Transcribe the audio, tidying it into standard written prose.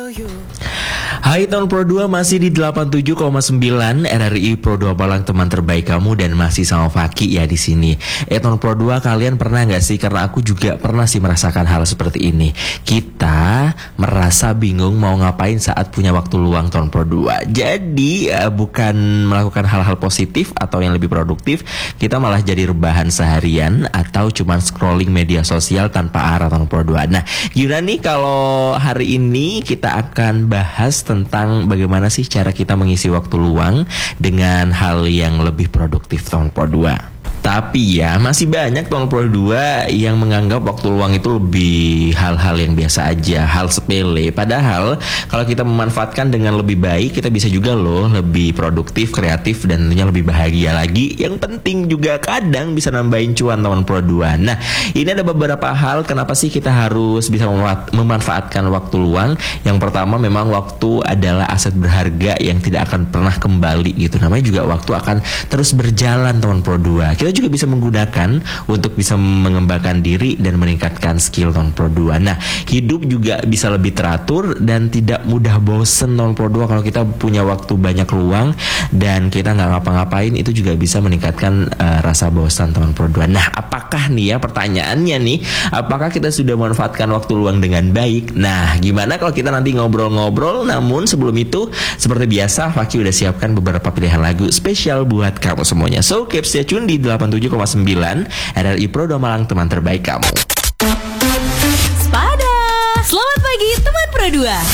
Hai tahun Pro 2, masih di 87,9 RRI Pro 2 Malang, teman terbaik kamu, dan masih sama Faki ya di sini. Tahun Pro 2, kalian pernah nggak sih? Karena aku juga pernah sih merasakan hal seperti ini. Kita merasa bingung mau ngapain saat punya waktu luang tahun Pro 2. Jadi bukan melakukan hal-hal positif atau yang lebih produktif, kita malah jadi rebahan seharian atau cuman scrolling media sosial tanpa arah tahun Pro 2. Nah, gimana nih kalau hari ini kita akan bahas tentang bagaimana sih cara kita mengisi waktu luang dengan hal yang lebih produktif tahun Pro 2. Tapi ya masih banyak tahun Pro 2 yang menganggap waktu luang itu lebih hal-hal yang biasa aja, hal sepele. Padahal kalau kita memanfaatkan dengan lebih baik, kita bisa juga loh lebih produktif, kreatif, dan tentunya lebih bahagia lagi. Yang penting juga kadang bisa nambahin cuan tahun Pro 2. Nah, ini ada beberapa hal kenapa sih kita harus bisa memanfaatkan waktu luang. Yang pertama, memang waktu adalah aset berharga yang tidak akan pernah kembali gitu. Namanya juga waktu akan terus berjalan tahun Pro 2. Kita juga bisa menggunakan untuk bisa mengembangkan diri dan meningkatkan skill tahun Pro 2. Nah, hidup juga bisa lebih teratur dan tidak mudah bosen tahun Pro 2 kalau kita punya waktu banyak luang dan kita nggak ngapa-ngapain. Itu juga bisa meningkatkan rasa bosan tahun Pro 2. Nah, apakah nih ya, pertanyaannya nih, apakah kita sudah memanfaatkan waktu luang dengan baik? Nah, gimana kalau kita nanti ngobrol-ngobrol? Namun sebelum itu, seperti biasa, Faki udah siapkan beberapa pilihan lagu spesial buat kamu semuanya. So, keep stay tune di 87,9 RRI Pro 2 Malang, teman terbaik kamu. Spada! Selamat pagi teman Pro 2.